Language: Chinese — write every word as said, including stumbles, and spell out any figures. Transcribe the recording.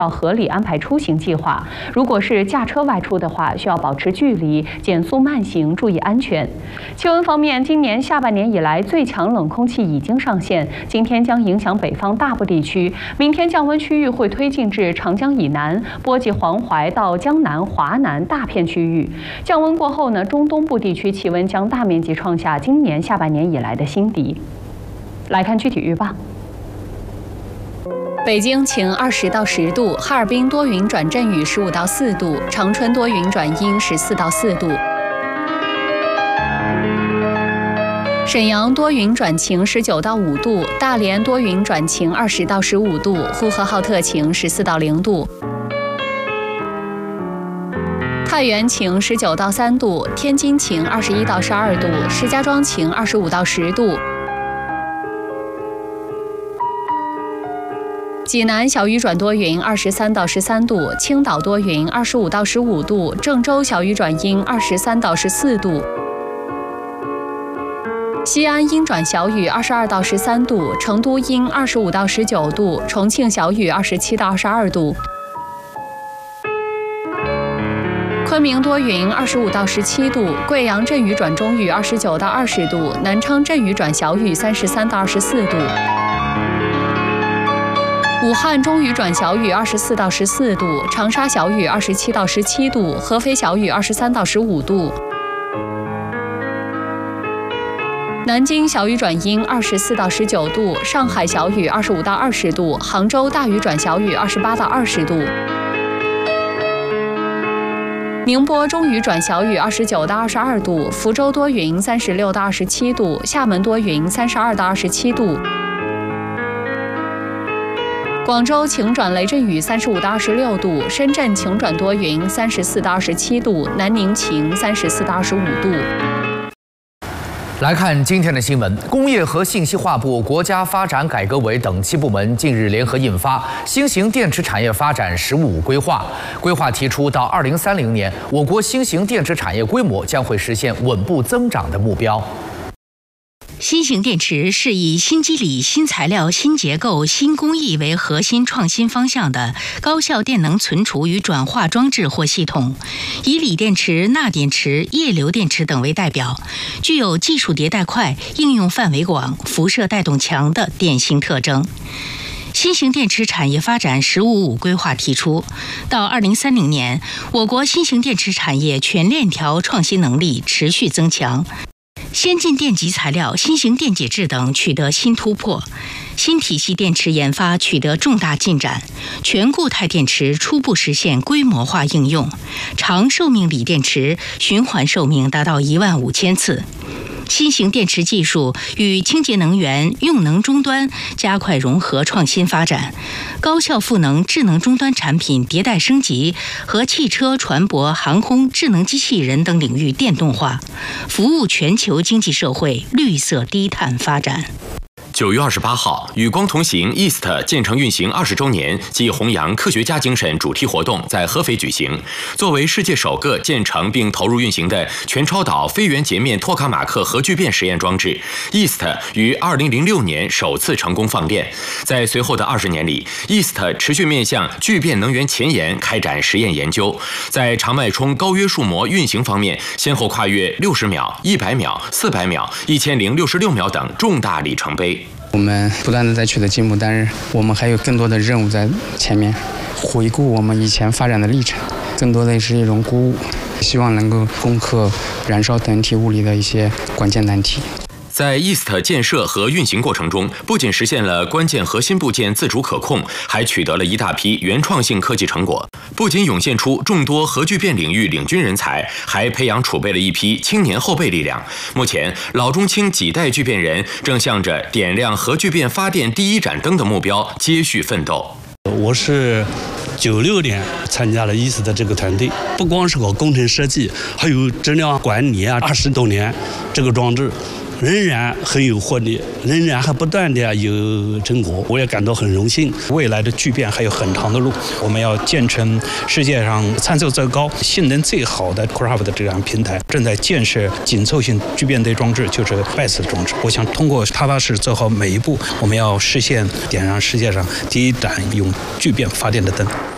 要合理安排出行计划。如果是驾车外出的话，需要保持距离，减速慢行，注意安全。气温方面，今年下半年以来最强冷空气已经上线，今天将影响北方大部地区。明天降温区域会推进至长江以南，波及黄淮到江南、华南大片区域。降温过后呢，中东部地区气温将大面积创下今年下半年以来的新低。来看具体预报。 北京晴二十到十度，哈尔滨多云转阵雨十五到四度，长春多云转阴十四到四度，沈阳多云转晴十九到五度，大连多云转晴二十到十五度，呼和浩特晴十四到零度，太原晴十九到三度，天津晴二十一到十二度，石家庄晴二十五到十度。 济南小雨转多云，二十三到十三度；青岛多云，二十五到十五度；郑州小雨转阴，二十三到十四度；西安阴转小雨，二十二到十三度；成都阴，二十五到十九度；重庆小雨，二十七到二十二度；昆明多云，二十五到十七度；贵阳阵雨转中雨，二十九到二十度；南昌阵雨转小雨，三十三到二十四度。 武汉中雨转小雨，二十四到十四度；长沙小雨，二十七到十七度；合肥小雨，二十三到十五度；南京小雨转阴，二十四到十九度；上海小雨，二十五到二十度；杭州大雨转小雨，二十八到二十度；宁波中雨转小雨，二十九到二十二度；福州多云，三十六到二十七度；厦门多云，三十二到二十七度。 广州晴转雷阵雨，三十五到二十六度；深圳晴转多云，三十四到二十七度；南宁晴，三十四到二十五度。 来看今天的新闻，工业和信息化部、国家发展改革委等七部门近日联合印发《新型电池产业发展“十五五”规划》。规划提出，到二零三零年，我国新型电池产业规模将会实现稳步增长的目标。 新型电池是以新机理、新材料、新结构、新工艺为核心创新方向的高效电能存储与转化装置或系统，以锂电池、钠电池、液流电池等为代表，具有技术迭代快、应用范围广、辐射带动强的典型特征。 新型电池产业发展“十五五”规划提出，到二零三零年，我国新型电池产业全链条创新能力持续增强。 先进电极材料、新型电解质等取得新突破，新体系电池研发取得重大进展，全固态电池初步实现规模化应用，长寿命锂电池循环寿命达到一万五千次。 新型电池技术与清洁能源用能终端加快融合创新发展，高效赋能智能终端产品迭代升级和汽车、船舶、航空、智能机器人等领域电动化，服务全球经济社会绿色低碳发展。 九月二十八号，与光同行 E A S T 建成运行二十周年暨弘扬科学家精神主题活动在合肥举行。作为世界首个建成并投入运行的全超导非圆截面托卡马克核聚变实验装置 ，E A S T 于二零零六年首次成功放电。在随后的二十年里 ，E A S T 持续面向聚变能源前沿开展实验研究，在长脉冲高约束膜运行方面，先后跨越六十秒、一百秒、四百秒、一千零六十六秒等重大里程碑。 我们不断的在取得进步，但是我们还有更多的任务在前面。回顾我们以前发展的历程，更多的是一种鼓舞，希望能够攻克燃烧等体物理的一些关键难题。 在 E A S T 建设和运行过程中，不仅实现了关键核心部件自主可控，还取得了一大批原创性科技成果。不仅涌现出众多核聚变领域领军人才，还培养储备了一批青年后备力量。目前，老中青几代聚变人正向着点亮核聚变发电第一盏灯的目标接续奋斗。 我是九六年参加了 E A S T 的这个团队，不光是搞工程设计，还有质量管理啊，二十多年，这个装置 仍然很有活力，仍然还不断的有成果，我也感到很荣幸。 未来的聚变还有很长的路，我们要建成世界上参数最高、性能最好的 Craft 的这样平台，正在建设紧凑型聚变堆装置，就是 B E S S 装置。我想通过踏踏实实做好每一步，我们要实现点上世界上第一盏用聚变发电的灯。